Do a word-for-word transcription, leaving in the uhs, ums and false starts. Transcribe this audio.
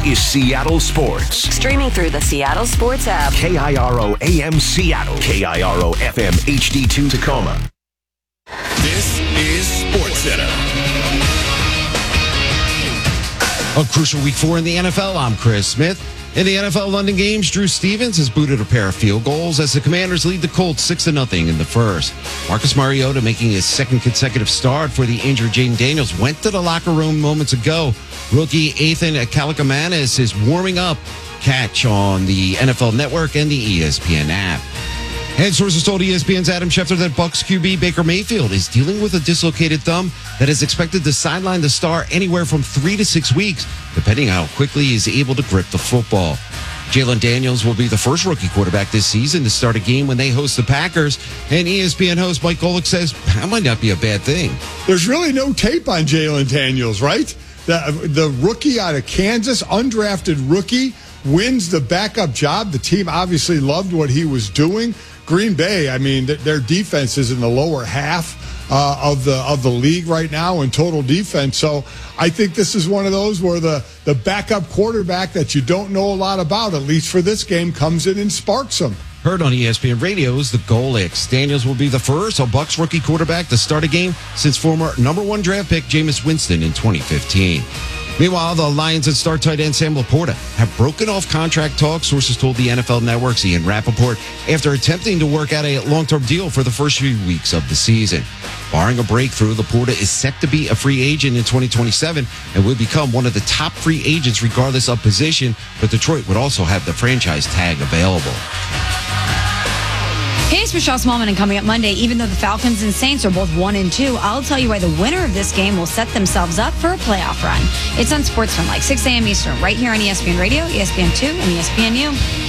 is Seattle Sports. Streaming through the Seattle Sports app. K I R O A M Seattle. K I R O F M H D two Tacoma. This is SportsCenter. A crucial week four in the N F L. I'm Chris Smith. In the N F L London games, Drew Stevens has booted a pair of field goals as the Commanders lead the Colts six to nothing in the first. Marcus Mariota, making his second consecutive start for the injured Jaden Daniels, went to the locker room moments ago. Rookie Ethan Kaliakmanis is warming up. Catch on the N F L Network and the E S P N app. And sources told E S P N's Adam Schefter that Bucs Q B Baker Mayfield is dealing with a dislocated thumb that is expected to sideline the star anywhere from three to six weeks, depending on how quickly he is able to grip the football. Jalen Daniels will be the first rookie quarterback this season to start a game when they host the Packers. And E S P N host Mike Golick says that might not be a bad thing. There's really no tape on Jalen Daniels, right? The, the rookie out of Kansas, undrafted rookie, wins the backup job. The team obviously loved what he was doing. Green Bay, I mean, th- their defense is in the lower half uh, of the of the league right now in total defense. So I think this is one of those where the, the backup quarterback that you don't know a lot about, at least for this game, comes in and sparks them. Heard on E S P N Radio is the Golics. Daniels will be the first, a Bucs rookie quarterback to start a game since former number one draft pick Jameis Winston in twenty fifteen. Meanwhile, the Lions and star tight end Sam Laporta have broken off contract talks, sources told the N F L Network's Ian Rappaport, after attempting to work out a long-term deal for the first few weeks of the season. Barring a breakthrough, Laporta is set to be a free agent in twenty twenty-seven and will become one of the top free agents regardless of position, but Detroit would also have the franchise tag available. Hey, it's Michelle Smallman, and coming up Monday, even though the Falcons and Saints are both one and two, I'll tell you why the winner of this game will set themselves up for a playoff run. It's on SportsFan, like six a.m. Eastern, right here on E S P N Radio, E S P N two, and E S P N U.